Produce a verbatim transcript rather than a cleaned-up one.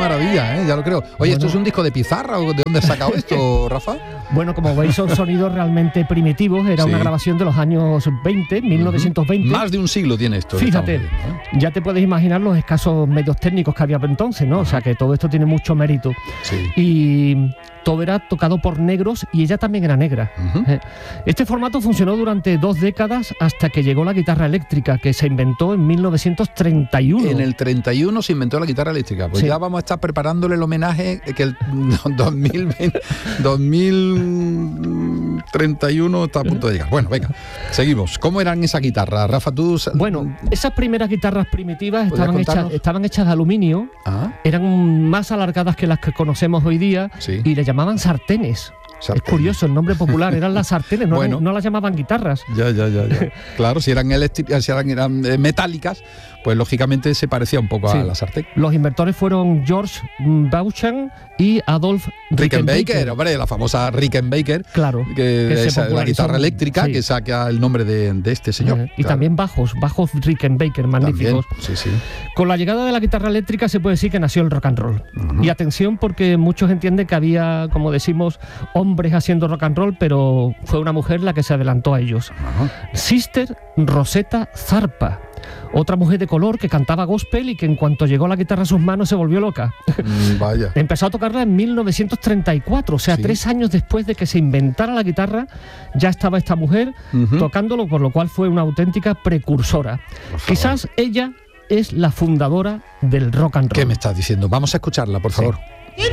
maravilla, ¿eh? Ya lo creo. Oye, bueno, ¿esto es un disco de pizarra o de dónde has sacado esto, Rafa? Bueno, como veis, son sonidos realmente primitivos. Era sí. una grabación de los años veinte, mil novecientos veinte. Más de un siglo tiene esto. Fíjate, viendo, ¿eh? Ya te puedes imaginar los escasos medios técnicos que había entonces, ¿no? O sea, que todo esto tiene mucho mérito. Sí. Y todo era tocado por negros y ella también era negra. Uh-huh. Este formato funcionó durante dos décadas hasta que llegó la guitarra eléctrica, que se inventó en mil novecientos treinta y uno. En el treinta y uno se inventó la guitarra eléctrica. Pues sí. ya vamos a estar preparándole el homenaje que el dos mil veinte, dos mil treinta y uno está a punto de llegar. Bueno, venga, seguimos. ¿Cómo eran esas guitarras, Rafa? Tú... Bueno, esas primeras guitarras primitivas estaban hechas, estaban hechas de aluminio, ¿ah? Eran más alargadas que las que conocemos hoy día, sí. y le llamaban sartenes. Sartén. Es curioso, el nombre popular, eran las sartenes, no, bueno, no las llamaban guitarras. Ya, ya, ya, ya. Claro, si eran eléctricas, si eran, eran eh, metálicas, pues lógicamente se parecía un poco sí. a la sartén. Los inventores fueron George Beauchamp y Adolf Rickenbacker, Rickenbacker, hombre, la famosa Rickenbacker, claro, que, que es la guitarra eléctrica, sí. que saca el nombre de, de este señor. Eh, y claro. también bajos, bajos Rickenbacker, magníficos. También, sí, sí. Con la llegada de la guitarra eléctrica se puede decir que nació el rock and roll. Uh-huh. Y atención, porque muchos entienden que había, como decimos, hombres haciendo rock and roll, pero fue una mujer la que se adelantó a ellos. Uh-huh. Sister Rosetta Zarpa, otra mujer de color que cantaba gospel y que en cuanto llegó la guitarra a sus manos se volvió loca. Mm, vaya. Empezó a tocarla en mil novecientos treinta y cuatro, o sea, ¿sí? tres años después de que se inventara la guitarra, ya estaba esta mujer uh-huh. tocándolo, por lo cual fue una auténtica precursora. Quizás ella es la fundadora del rock and roll. ¿Qué me estás diciendo? Vamos a escucharla, por favor. Sí.